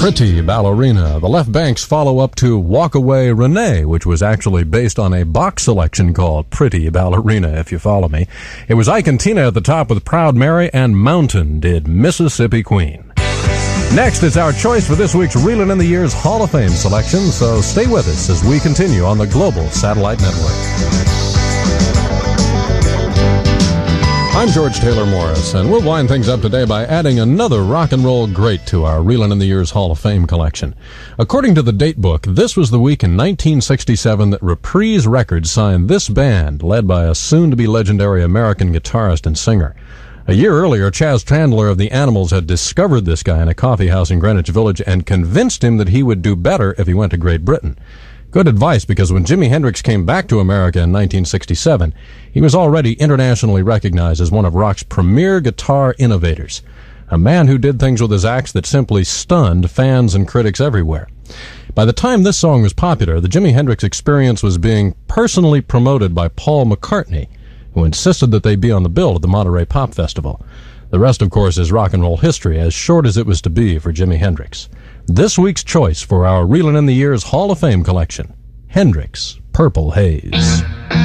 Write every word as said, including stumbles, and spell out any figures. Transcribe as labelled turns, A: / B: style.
A: Pretty Ballerina, the Left Bank's follow-up to Walk Away Renee, which was actually based on a Bach selection called Pretty Ballerina, if you follow me. It was Ike and Tina at the top with Proud Mary, and Mountain did Mississippi Queen. Next is our choice for this week's Reelin' in the Years Hall of Fame selection, so stay with us as we continue on the Global Satellite Network. I'm George Taylor Morris, and we'll wind things up today by adding another rock and roll great to our Reelin' in the Years Hall of Fame collection. According to the date book, this was the week in nineteen sixty-seven that Reprise Records signed this band, led by a soon-to-be legendary American guitarist and singer. A year earlier, Chaz Chandler of the Animals had discovered this guy in a coffee house in Greenwich Village and convinced him that he would do better if he went to Great Britain. Good advice, because when Jimi Hendrix came back to America in nineteen sixty-seven, he was already internationally recognized as one of rock's premier guitar innovators, a man who did things with his axe that simply stunned fans and critics everywhere. By the time this song was popular, the Jimi Hendrix Experience was being personally promoted by Paul McCartney, who insisted that they be on the bill at the Monterey Pop Festival. The rest, of course, is rock and roll history, as short as it was to be for Jimi Hendrix. This week's choice for our Reelin' in the Years Hall of Fame collection, Hendrix, Purple Haze.